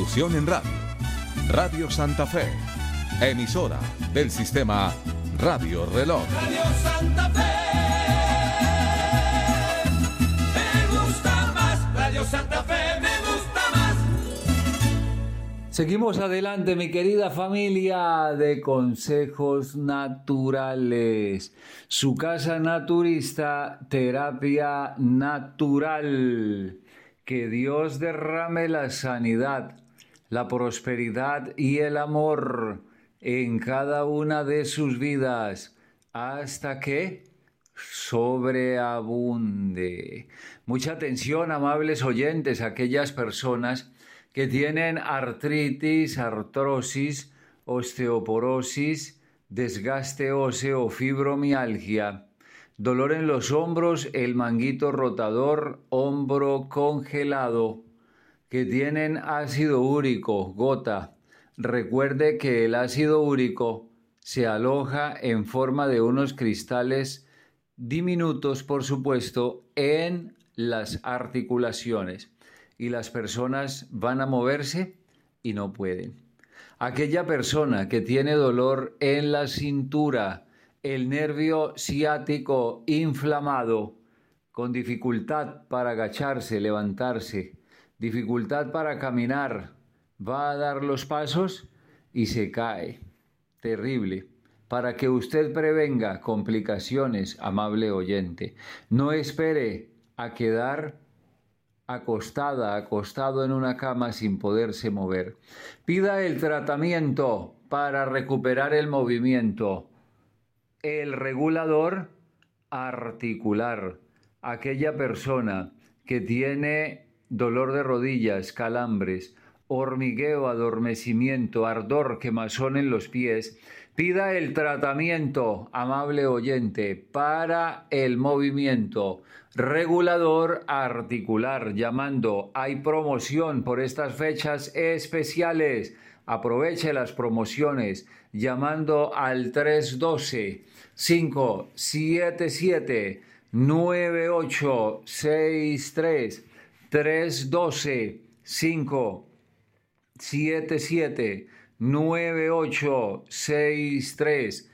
Evolución en Radio. Radio Santa Fe, emisora del sistema Radio Reloj. Radio Santa Fe, me gusta más. Radio Santa Fe, me gusta más. Seguimos adelante, mi querida familia de Consejos Naturales. Su casa naturista, terapia natural. Que Dios derrame la sanidad, la prosperidad y el amor en cada una de sus vidas, hasta que sobreabunde. Mucha atención, amables oyentes, aquellas personas que tienen artritis, artrosis, osteoporosis, desgaste óseo, fibromialgia, dolor en los hombros, el manguito rotador, hombro congelado, que tienen ácido úrico, gota. Recuerde que el ácido úrico se aloja en forma de unos cristales diminutos, por supuesto, en las articulaciones. Y las personas van a moverse y no pueden. Aquella persona que tiene dolor en la cintura, el nervio ciático inflamado, con dificultad para agacharse, levantarse, dificultad para caminar, va a dar los pasos y se cae. Terrible. Para que usted prevenga complicaciones, amable oyente, no espere a quedar acostado en una cama sin poderse mover. Pida el tratamiento para recuperar el movimiento. El regulador articular. Aquella persona que tiene dolor de rodillas, calambres, hormigueo, adormecimiento, ardor, quemazón en los pies, pida el tratamiento, amable oyente, para el movimiento regulador articular, llamando. Hay promoción por estas fechas especiales. Aproveche las promociones llamando al 312-577-9863, 312-577-9863,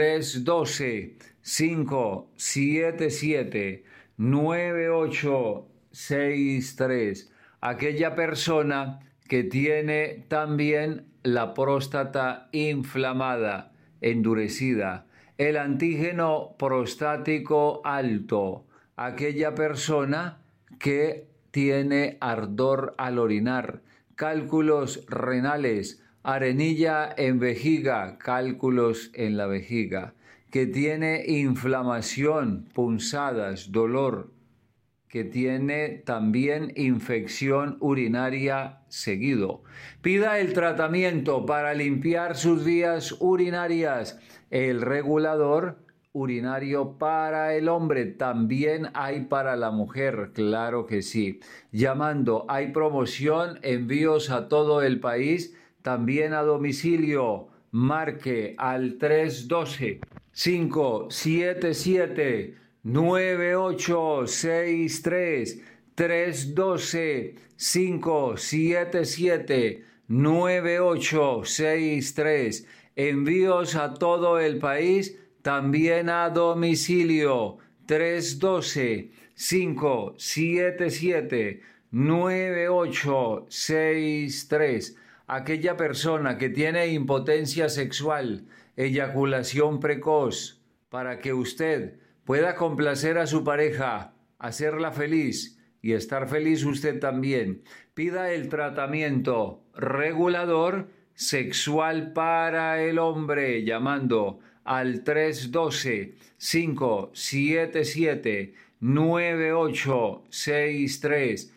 312-577-9863. Aquella persona que tiene también la próstata inflamada, endurecida, el antígeno prostático alto, aquella persona que tiene ardor al orinar, cálculos renales, arenilla en vejiga, cálculos en la vejiga, que tiene inflamación, punzadas, dolor, que tiene también infección urinaria seguido. Pida el tratamiento para limpiar sus vías urinarias. El regulador urinario para el hombre, también hay para la mujer, claro que sí. Llamando, hay promoción, envíos a todo el país, también a domicilio. Marque al 312-577-9863, 312-577-9863. Envíos a todo el país, también a domicilio. 312-577-9863. Aquella persona que tiene impotencia sexual, eyaculación precoz, para que usted pueda complacer a su pareja, hacerla feliz y estar feliz usted también, pida el tratamiento regulador sexual para el hombre llamando al 312-577-9863,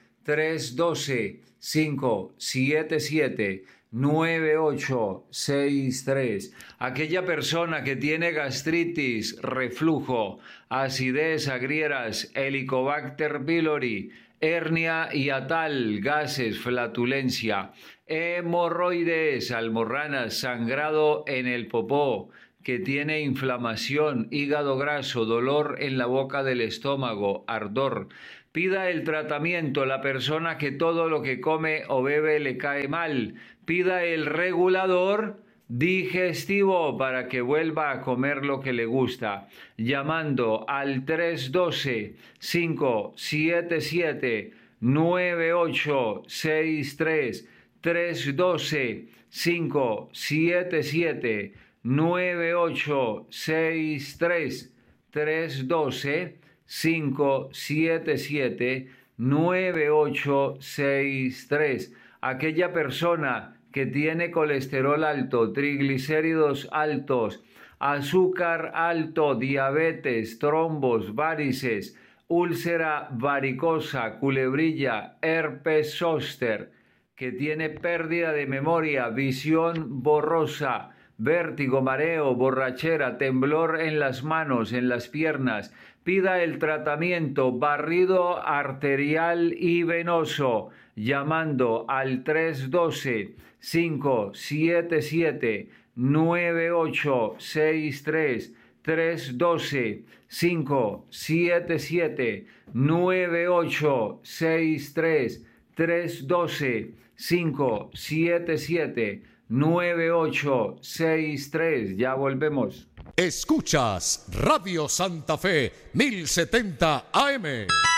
312-577-9863. Aquella persona que tiene gastritis, reflujo, acidez, agrieras, Helicobacter pylori, hernia hiatal, gases, flatulencia, hemorroides, almorranas, sangrado en el popó, que tiene inflamación, hígado graso, dolor en la boca del estómago, ardor, Pida el tratamiento la persona que todo lo que come o bebe le cae mal. Pida el regulador digestivo para que vuelva a comer lo que le gusta, llamando al 312-577-9863, 312-577-9863, 312-577-9863. Aquella persona que tiene colesterol alto, triglicéridos altos, azúcar alto, diabetes, trombos, varices, úlcera varicosa, culebrilla, herpes zóster, que tiene pérdida de memoria, visión borrosa, vértigo, mareo, borrachera, temblor en las manos, en las piernas. Pida el tratamiento barrido arterial y venoso, llamando al 312-577-9863, 312-577-9863, 312-577-9863. Ya volvemos. Escuchas Radio Santa Fe 1070 AM.